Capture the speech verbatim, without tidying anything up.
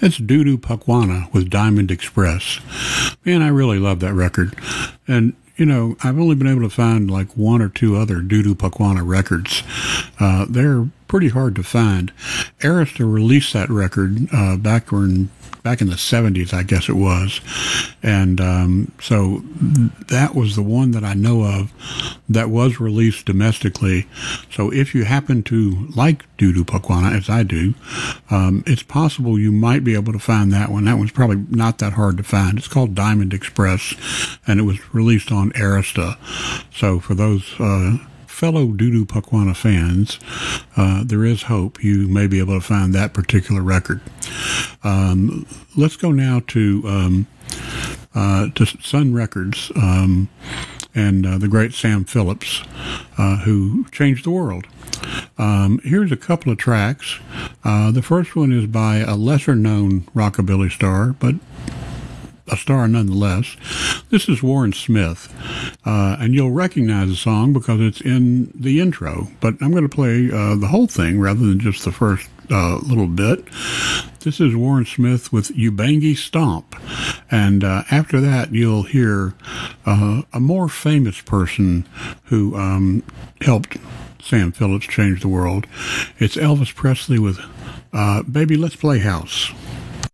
It's Dudu Pukwana with Diamond Express. Man, I really love that record. And, you know, I've only been able to find like one or two other Dudu Pukwana records. Uh, they're pretty hard to find. Arista released that record uh, back when back in the seventies, I guess it was. And um, so that was the one that I know of that was released domestically. So if you happen to like Dudu Pukwana, as I do, um, it's possible you might be able to find that one. That one's probably not that hard to find. It's called Diamond Express, and it was released on Arista. So for those uh, fellow Dudu Pukwana fans, uh, there is hope. You may be able to find that particular record. Um, let's go now to um, uh, to Sun Records um, and uh, the great Sam Phillips, uh, who changed the world. Um, here's a couple of tracks. Uh, the first one is by a lesser-known rockabilly star, but a star nonetheless. This is Warren Smith, uh, and you'll recognize the song because it's in the intro, but I'm going to play uh, the whole thing rather than just the first uh, little bit. This is Warren Smith with Ubangi Stomp, and uh, after that you'll hear uh, a more famous person who um, helped Sam Phillips change the world. It's Elvis Presley with uh, Baby Let's Play House.